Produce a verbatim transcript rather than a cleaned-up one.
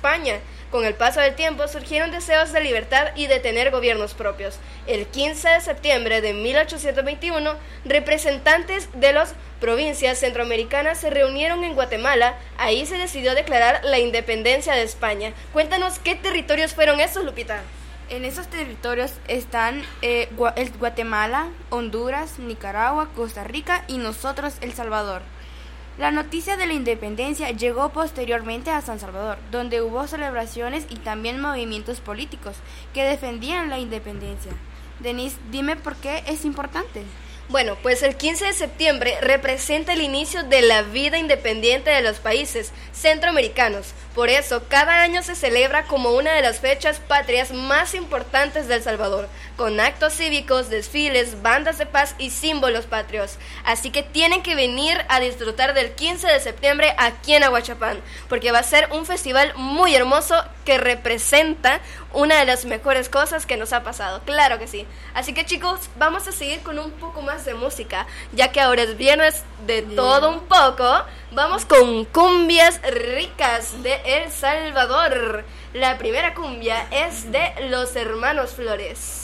España. Con el paso del tiempo surgieron deseos de libertad y de tener gobiernos propios. El quince de septiembre de mil ochocientos veintiuno, representantes de las provincias centroamericanas se reunieron en Guatemala. Ahí se decidió declarar la independencia de España. Cuéntanos qué territorios fueron esos, Lupita. En esos territorios están eh, Gua- el Guatemala, Honduras, Nicaragua, Costa Rica y nosotros, El Salvador. La noticia de la independencia llegó posteriormente a San Salvador, donde hubo celebraciones y también movimientos políticos que defendían la independencia. Denise, dime por qué es importante. Bueno, pues el quince de septiembre representa el inicio de la vida independiente de los países centroamericanos. Por eso, cada año se celebra como una de las fechas patrias más importantes de El Salvador, con actos cívicos, desfiles, bandas de paz y símbolos patrios. Así que tienen que venir a disfrutar del quince de septiembre aquí en Aguachapán, porque va a ser un festival muy hermoso que representa una de las mejores cosas que nos ha pasado. Claro que sí. Así que, chicos, vamos a seguir con un poco más de música, ya que ahora es viernes de todo un poco. Vamos con cumbias ricas de El Salvador. La primera cumbia es de Los Hermanos Flores.